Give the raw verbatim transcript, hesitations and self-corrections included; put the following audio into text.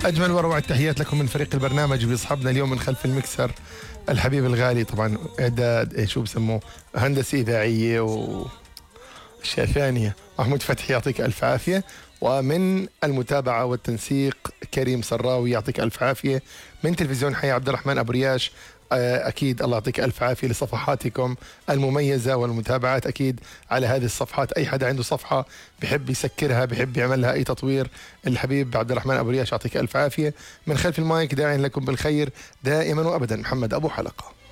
أجمل وأروع التحيات لكم من فريق البرنامج. بيصحبنا اليوم من خلف المكسر الحبيب الغالي، طبعا إعداد شو بسموه هندسة إذاعية وأشياء ثانية، محمود فتحي يعطيك ألف عافية. ومن المتابعة والتنسيق كريم سراوي يعطيك ألف عافية. من تلفزيون حي عبد الرحمن أبو رياش أكيد الله يعطيك ألف عافية لصفحاتكم المميزة والمتابعات أكيد على هذه الصفحات. أي حدا عنده صفحة بحب يسكرها بحب يعمل لها أي تطوير، الحبيب عبد الرحمن أبو رياش يعطيك ألف عافية. من خلف المايك داعي لكم بالخير دائما وأبدا محمد أبو حلقة.